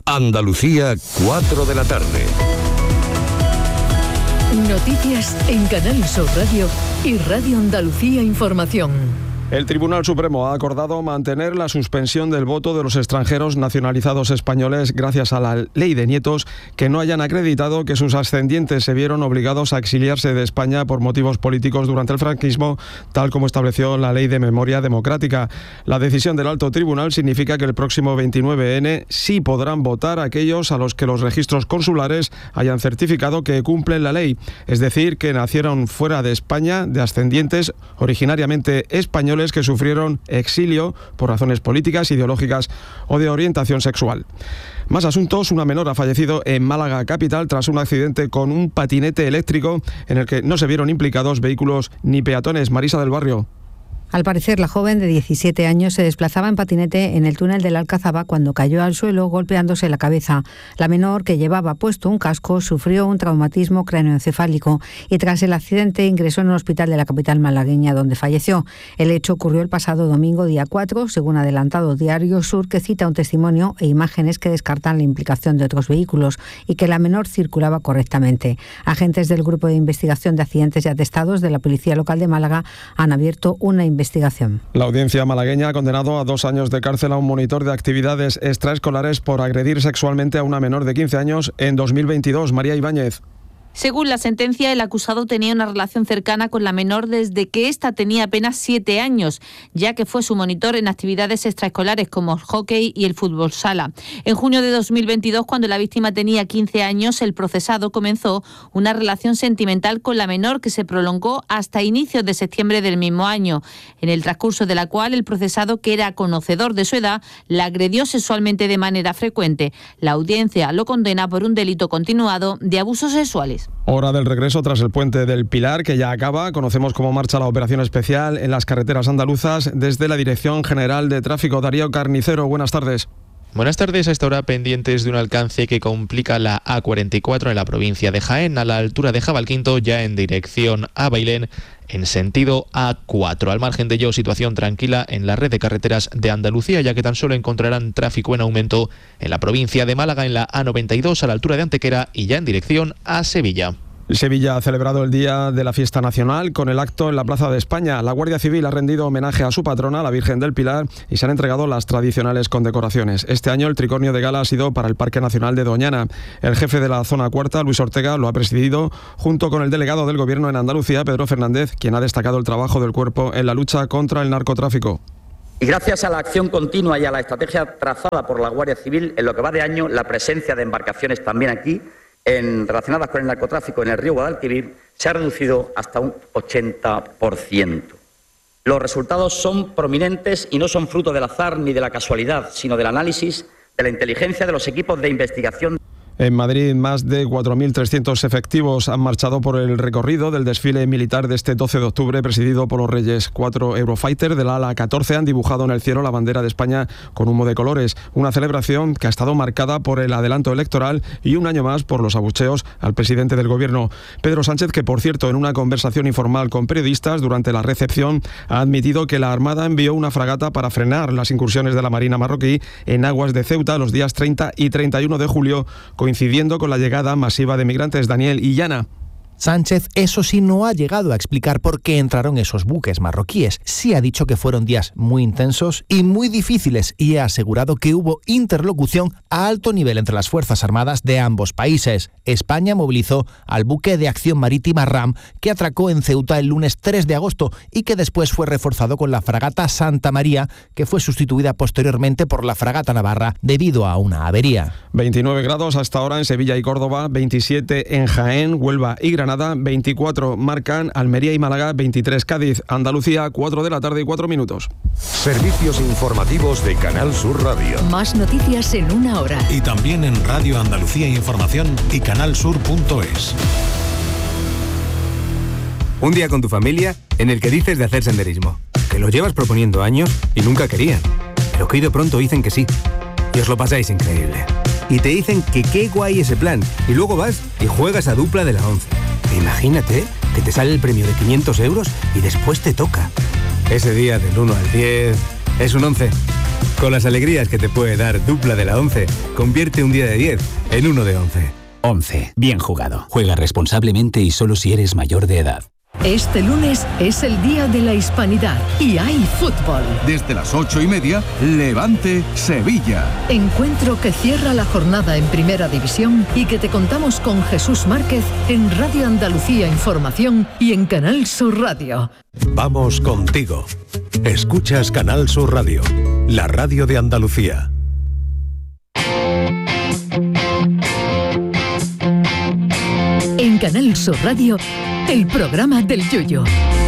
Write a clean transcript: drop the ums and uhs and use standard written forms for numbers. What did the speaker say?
Andalucía, 4 de la tarde. Noticias en Canal Sur Radio y Radio Andalucía Información. El Tribunal Supremo ha acordado mantener la suspensión del voto de los extranjeros nacionalizados españoles gracias a la ley de nietos que no hayan acreditado que sus ascendientes se vieron obligados a exiliarse de España por motivos políticos durante el franquismo, tal como estableció la Ley de Memoria Democrática. La decisión del Alto Tribunal significa que el próximo 29N sí podrán votar aquellos a los que los registros consulares hayan certificado que cumplen la ley, es decir, que nacieron fuera de España de ascendientes originariamente españoles que sufrieron exilio por razones políticas, ideológicas o de orientación sexual. Más asuntos. Una menor ha fallecido en Málaga capital tras un accidente con un patinete eléctrico en el que no se vieron implicados vehículos ni peatones. Marisa del Barrio. Al parecer, la joven de 17 años se desplazaba en patinete en el túnel de la Alcazaba cuando cayó al suelo golpeándose la cabeza. La menor, que llevaba puesto un casco, sufrió un traumatismo cráneoencefálico y tras el accidente ingresó en un hospital de la capital malagueña donde falleció. El hecho ocurrió el pasado domingo, día 4, según ha adelantado Diario Sur, que cita un testimonio e imágenes que descartan la implicación de otros vehículos y que la menor circulaba correctamente. Agentes del Grupo de Investigación de Accidentes y Atestados de la Policía Local de Málaga han abierto una investigación. La audiencia malagueña ha condenado a 2 años de cárcel a un monitor de actividades extraescolares por agredir sexualmente a una menor de 15 años en 2022. María Ibáñez. Según la sentencia, el acusado tenía una relación cercana con la menor desde que ésta tenía apenas 7 años, ya que fue su monitor en actividades extraescolares como el hockey y el fútbol sala. En junio de 2022, cuando la víctima tenía 15 años, el procesado comenzó una relación sentimental con la menor que se prolongó hasta inicios de septiembre del mismo año, en el transcurso de la cual el procesado, que era conocedor de su edad, la agredió sexualmente de manera frecuente. La audiencia lo condena por un delito continuado de abusos sexuales. Hora del regreso tras el puente del Pilar, que ya acaba. Conocemos cómo marcha la operación especial en las carreteras andaluzas desde la Dirección General de Tráfico. Darío Carnicero, buenas tardes. Buenas tardes. A esta hora pendientes de un alcance que complica la A44 en la provincia de Jaén, a la altura de Jabalquinto, ya en dirección a Bailén, en sentido A4. Al margen de ello, situación tranquila en la red de carreteras de Andalucía, ya que tan solo encontrarán tráfico en aumento en la provincia de Málaga, en la A92 a la altura de Antequera y ya en dirección a Sevilla. Sevilla ha celebrado el Día de la Fiesta Nacional con el acto en la Plaza de España. La Guardia Civil ha rendido homenaje a su patrona, la Virgen del Pilar, y se han entregado las tradicionales condecoraciones. Este año el tricornio de gala ha sido para el Parque Nacional de Doñana. El jefe de la Zona Cuarta, Luis Ortega, lo ha presidido junto con el delegado del Gobierno en Andalucía, Pedro Fernández, quien ha destacado el trabajo del cuerpo en la lucha contra el narcotráfico. Y gracias a la acción continua y a la estrategia trazada por la Guardia Civil, en lo que va de año, la presencia de embarcaciones también aquí, relacionadas con el narcotráfico en el río Guadalquivir, se ha reducido hasta un 80%. Los resultados son prominentes y no son fruto del azar ni de la casualidad, sino del análisis de la inteligencia de los equipos de investigación. En Madrid, más de 4.300 efectivos han marchado por el recorrido del desfile militar de este 12 de octubre, presidido por los Reyes. 4 Eurofighter del ala 14 han dibujado en el cielo la bandera de España con humo de colores. Una celebración que ha estado marcada por el adelanto electoral y un año más por los abucheos al presidente del Gobierno. Pedro Sánchez, que por cierto, en una conversación informal con periodistas durante la recepción, ha admitido que la Armada envió una fragata para frenar las incursiones de la Marina marroquí en aguas de Ceuta los días 30 y 31 de julio, coincidiendo con la llegada masiva de migrantes. Daniel Illana. Sánchez, eso sí, no ha llegado a explicar por qué entraron esos buques marroquíes. Sí ha dicho que fueron días muy intensos y muy difíciles y ha asegurado que hubo interlocución a alto nivel entre las Fuerzas Armadas de ambos países. España movilizó al buque de acción marítima RAM que atracó en Ceuta el lunes 3 de agosto y que después fue reforzado con la fragata Santa María, que fue sustituida posteriormente por la fragata Navarra debido a una avería. 29 grados hasta ahora en Sevilla y Córdoba, 27 en Jaén, Huelva y Granada, 24 marcan Almería y Málaga, 23 Cádiz, Andalucía, 4 de la tarde y 4 minutos. Servicios informativos de Canal Sur Radio. Más noticias en una hora. Y también en Radio Andalucía Información y canalsur.es. Un día con tu familia en el que dices de hacer senderismo, que lo llevas proponiendo años y nunca querían, pero que hoy de pronto dicen que sí. Y os lo pasáis increíble. Y te dicen que qué guay ese plan. Y luego vas y juegas a dupla de la 11. Imagínate que te sale el premio de 500 euros y después te toca. Ese día del 1 al 10 es un 11. Con las alegrías que te puede dar Dupla de la 11, convierte un día de 10 en uno de 11. 11. Bien jugado. Juega responsablemente y solo si eres mayor de edad. Este lunes es el Día de la Hispanidad y hay fútbol. Desde las 8:30, Levante-Sevilla. Encuentro que cierra la jornada en Primera División y que te contamos con Jesús Márquez en Radio Andalucía Información y en Canal Sur Radio. Vamos contigo. Escuchas Canal Sur Radio, la radio de Andalucía. En Canal Sur Radio, el programa del Yoyo.